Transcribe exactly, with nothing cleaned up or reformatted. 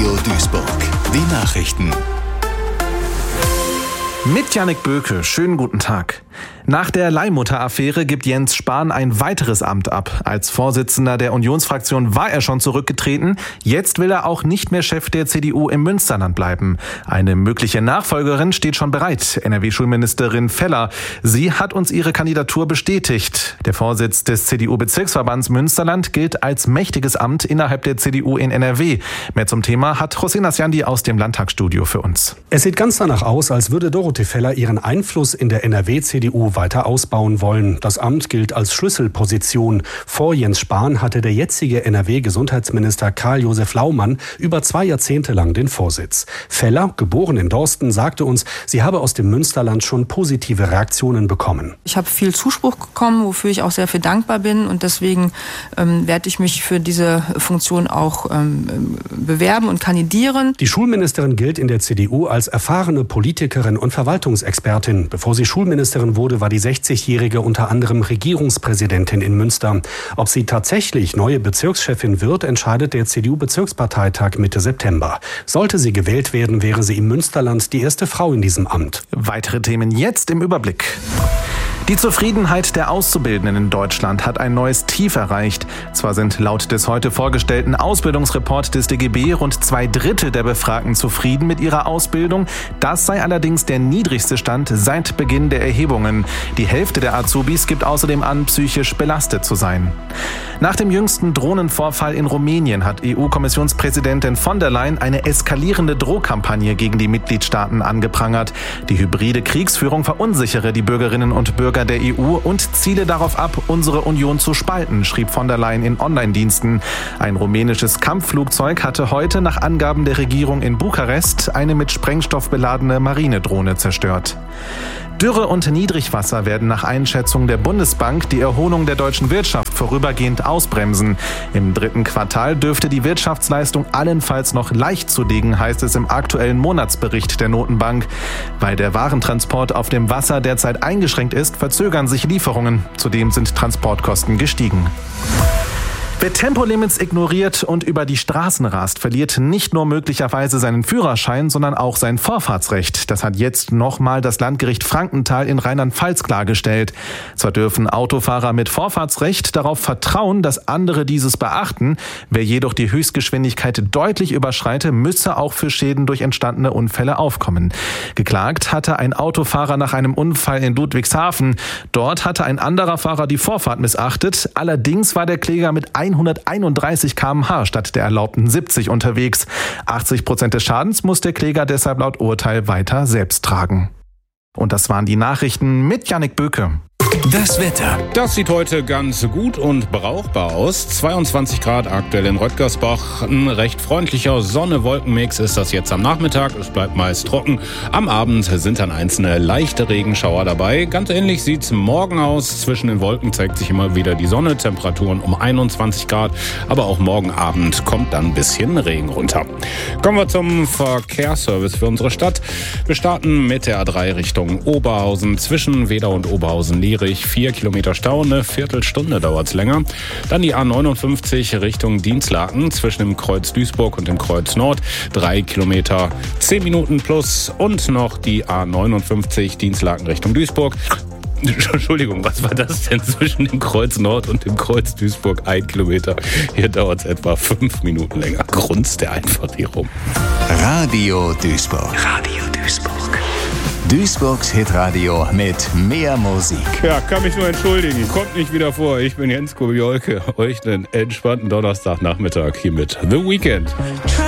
Radio Duisburg. Die Nachrichten. Mit Jannik Böke, schönen guten Tag. Nach der Leihmutter-Affäre gibt Jens Spahn ein weiteres Amt ab. Als Vorsitzender der Unionsfraktion war er schon zurückgetreten. Jetzt will er auch nicht mehr Chef der C D U im Münsterland bleiben. Eine mögliche Nachfolgerin steht schon bereit, N R W-Schulministerin Feller. Sie hat uns ihre Kandidatur bestätigt. Der Vorsitz des C D U-Bezirksverbands Münsterland gilt als mächtiges Amt innerhalb der C D U in N R W. Mehr zum Thema hat Hossein Asjandi aus dem Landtagsstudio für uns. Es sieht ganz danach aus, als würde Dorothee Feller ihren Einfluss in der N R W-C D U weiter ausbauen wollen. Das Amt gilt als Schlüsselposition. Vor Jens Spahn hatte der jetzige N R W-Gesundheitsminister Karl-Josef Laumann über zwei Jahrzehnte lang den Vorsitz. Feller, geboren in Dorsten, sagte uns, sie habe aus dem Münsterland schon positive Reaktionen bekommen. Ich habe viel Zuspruch bekommen, wofür ich auch sehr viel dankbar bin. Und deswegen ähm, werde ich mich für diese Funktion auch ähm, bewerben und kandidieren. Die Schulministerin gilt in der C D U als erfahrene Politikerin und Verwaltungsexpertin. Bevor sie Schulministerin wurde, war die sechzigjährige unter anderem Regierungspräsidentin in Münster. Ob sie tatsächlich neue Bezirkschefin wird, entscheidet der C D U-Bezirksparteitag Mitte September. Sollte sie gewählt werden, wäre sie im Münsterland die erste Frau in diesem Amt. Weitere Themen jetzt im Überblick. Die Zufriedenheit der Auszubildenden in Deutschland hat ein neues Tief erreicht. Zwar sind laut des heute vorgestellten Ausbildungsreport des D G B rund zwei Drittel der Befragten zufrieden mit ihrer Ausbildung. Das sei allerdings der niedrigste Stand seit Beginn der Erhebungen. Die Hälfte der Azubis gibt außerdem an, psychisch belastet zu sein. Nach dem jüngsten Drohnenvorfall in Rumänien hat E U-Kommissionspräsidentin von der Leyen eine eskalierende Drohkampagne gegen die Mitgliedstaaten angeprangert. Die hybride Kriegsführung verunsichere die Bürgerinnen und Bürger der E U und ziele darauf ab, unsere Union zu spalten, schrieb von der Leyen in Online-Diensten. Ein rumänisches Kampfflugzeug hatte heute nach Angaben der Regierung in Bukarest eine mit Sprengstoff beladene Marinedrohne zerstört. Dürre und Niedrigwasser werden nach Einschätzung der Bundesbank die Erholung der deutschen Wirtschaft vorübergehend ausbremsen. Im dritten Quartal dürfte die Wirtschaftsleistung allenfalls noch leicht zulegen, heißt es im aktuellen Monatsbericht der Notenbank. Weil der Warentransport auf dem Wasser derzeit eingeschränkt ist, verzögern sich Lieferungen. Zudem sind Transportkosten gestiegen. Wer Tempolimits ignoriert und über die Straßen rast, verliert nicht nur möglicherweise seinen Führerschein, sondern auch sein Vorfahrtsrecht. Das hat jetzt nochmal das Landgericht Frankenthal in Rheinland-Pfalz klargestellt. Zwar dürfen Autofahrer mit Vorfahrtsrecht darauf vertrauen, dass andere dieses beachten. Wer jedoch die Höchstgeschwindigkeit deutlich überschreite, müsse auch für Schäden durch entstandene Unfälle aufkommen. Geklagt hatte ein Autofahrer nach einem Unfall in Ludwigshafen. Dort hatte ein anderer Fahrer die Vorfahrt missachtet. Allerdings war der Kläger mit hunderteinunddreißig Kilometer pro Stunde statt der erlaubten siebzig unterwegs. achtzig Prozent des Schadens muss der Kläger deshalb laut Urteil weiter selbst tragen. Und das waren die Nachrichten mit Jannik Böke. Das Wetter. Das sieht heute ganz gut und brauchbar aus. zweiundzwanzig Grad aktuell in Röttgersbach. Ein recht freundlicher Sonne-Wolken-Mix ist das jetzt am Nachmittag. Es bleibt meist trocken. Am Abend sind dann einzelne leichte Regenschauer dabei. Ganz ähnlich sieht es morgen aus. Zwischen den Wolken zeigt sich immer wieder die Sonne. Temperaturen um einundzwanzig Grad. Aber auch morgen Abend kommt dann ein bisschen Regen runter. Kommen wir zum Verkehrsservice für unsere Stadt. Wir starten mit der A drei Richtung Oberhausen. Zwischen Wedau und Oberhausen-Lierich vier Kilometer Stau, eine Viertelstunde dauert es länger. Dann die A neunundfünfzig Richtung Dinslaken zwischen dem Kreuz Duisburg und dem Kreuz Nord. drei Kilometer, zehn Minuten plus. Und noch die A neunundfünfzig Dinslaken Richtung Duisburg. Entschuldigung, was war das denn zwischen dem Kreuz Nord und dem Kreuz Duisburg? Ein Kilometer. Hier dauert es etwa fünf Minuten länger. Grunzt der einfach hier rum. Radio Duisburg. Radio Duisburg. Duisburgs Hitradio mit mehr Musik. Ja, kann mich nur entschuldigen. Kommt nicht wieder vor. Ich bin Jens Kubiolke. Euch einen entspannten Donnerstagnachmittag hier mit The Weekend.